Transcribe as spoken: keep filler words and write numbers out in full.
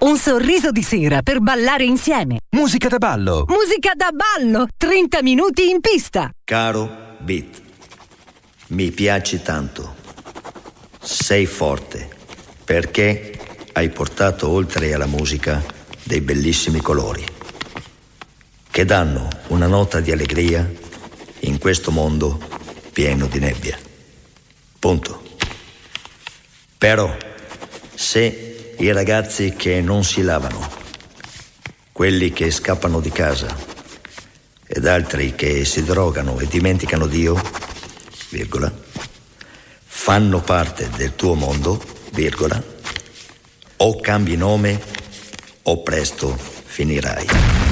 Un sorriso di sera per ballare insieme. Musica da ballo. Musica da ballo. trenta minuti in pista. Caro Beat, mi piaci tanto. Sei forte perché hai portato oltre alla musica dei bellissimi colori che danno una nota di allegria in questo mondo pieno di nebbia. Punto. Però se i ragazzi che non si lavano, quelli che scappano di casa ed altri che si drogano e dimenticano Dio, virgola, fanno parte del tuo mondo, virgola, o cambi nome o presto finirai.